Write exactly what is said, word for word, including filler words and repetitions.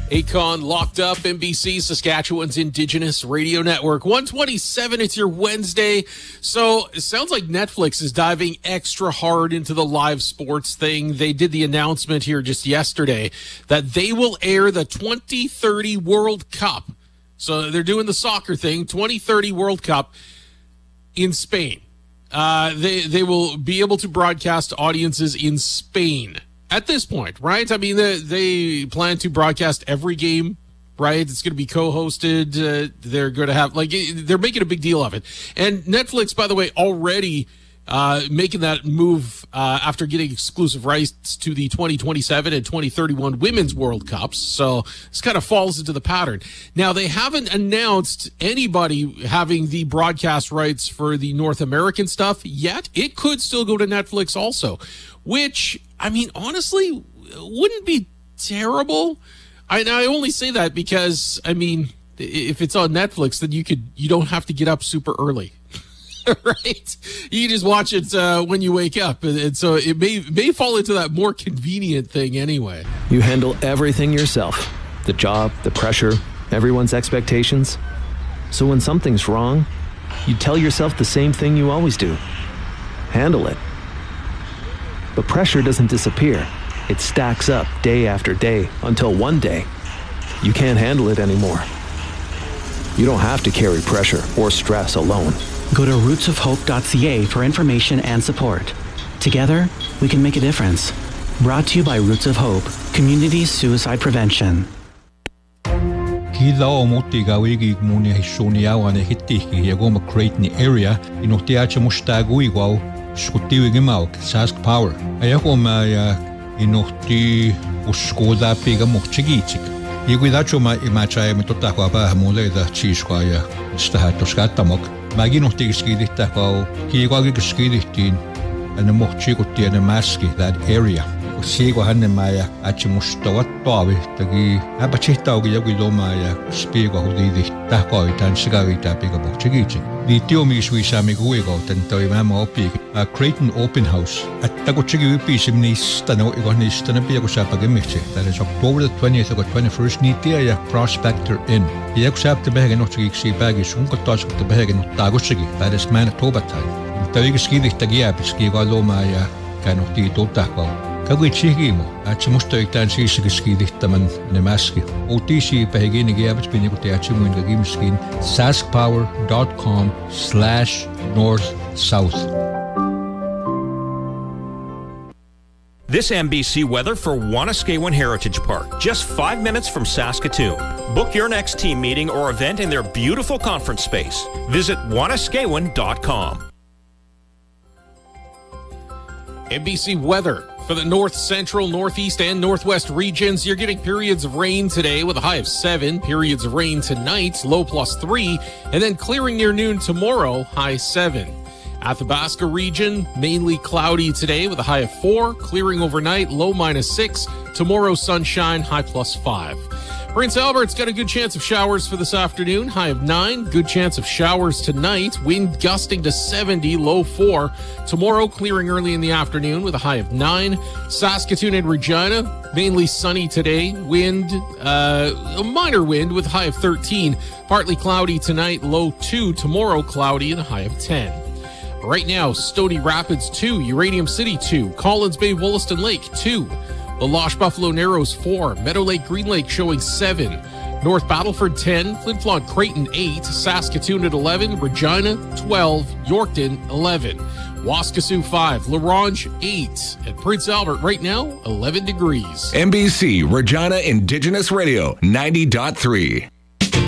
Akon Locked Up, N B C, Saskatchewan's Indigenous Radio Network. one twenty-seven, it's your Wednesday. So it sounds like Netflix is diving extra hard into the live sports thing. They did the announcement here just yesterday that they will air the twenty thirty World Cup. So they're doing the soccer thing, twenty thirty World Cup in Spain. Uh, they, they will be able to broadcast audiences in Spain. At this point, right? I mean, they, they plan to broadcast every game, right? It's going to be co-hosted. Uh, they're going to have, like, they're making a big deal of it. And Netflix, by the way, already uh, making that move uh, after getting exclusive rights to the twenty twenty-seven and twenty thirty-one Women's World Cups. So this kind of falls into the pattern. Now, they haven't announced anybody having the broadcast rights for the North American stuff yet. It could still go to Netflix also, which, I mean, honestly, wouldn't be terrible. I, I only say that because, I mean, if it's on Netflix, then you could you don't have to get up super early, right? You just watch it uh, when you wake up, and, and so it may may fall into that more convenient thing anyway. You handle everything yourself: the job, the pressure, everyone's expectations. So when something's wrong, you tell yourself the same thing you always do: handle it. But pressure doesn't disappear. It stacks up day after day until one day you can't handle it anymore. You don't have to carry pressure or stress alone. Go to roots of hope dot c a for information and support. Together, we can make a difference. Brought to you by Roots of Hope, Community Suicide Prevention. Kila o moti gawigi muni hishoni awane hitiki yagoma create ni area inotiacha mustagu igual skutiwi gemauk Sask Power. Ayako ma inoti uskoda pega mochigitik. Iguidacho ma imacha mitota kwa ba mole da chishwa ya stahato skatamok. Maginoti skidita kwa kiwagi skiditin and mochiguti and maski that area. Sigo hanne maya achimustawa tawi tagi apachita ogi yagido maya spiego hudidi tahko itan sigavita pega mochigitik. The Tiomis we sami guigo tento mama opi a Creighton Open House at Tagochigi pisim ni stano igonis tana piago sapa gemiche. That is October the twentieth or twenty-first ni tia Prospector Inn. Piago sap the bag and ochigi si bagis unko tosk the bag and Tagochigi. That is Manitoba time. Tavigi ski tagia piski galoma ya kanoti totako. Kagichigimo achimusto itan si ski dictaman nemaski. Otisi pahigini giabit pinikuti achimu in gimskin saskpower.com slash north south. This N B C weather for Wanuskewin Heritage Park, just five minutes from Saskatoon. Book your next team meeting or event in their beautiful conference space. Visit wanuskewin dot com. N B C weather for the north, central, northeast, and northwest regions. You're getting periods of rain today with a high of seven, periods of rain tonight, low plus three, and then clearing near noon tomorrow, high seven. Athabasca region, mainly cloudy today with a high of four, clearing overnight, low minus six, tomorrow sunshine, high plus five. Prince Albert's got a good chance of showers for this afternoon, high of nine. Good chance of showers tonight, wind gusting to seventy, low four. Tomorrow, clearing early in the afternoon with a high of nine. Saskatoon and Regina, mainly sunny today. Wind, uh, a minor wind with a high of thirteen. Partly cloudy tonight, low two. Tomorrow, cloudy and a high of ten. Right now, Stony Rapids two, Uranium City two, Collins Bay, Wollaston Lake two. The Losh Buffalo Narrows four, Meadow Lake Green Lake showing seven, North Battleford ten, Flin Flon Creighton eight, Saskatoon at eleven, Regina twelve, Yorkton eleven, Waskesiu five, La Ronge eight, and Prince Albert right now eleven degrees. N B C Regina Indigenous Radio ninety point three.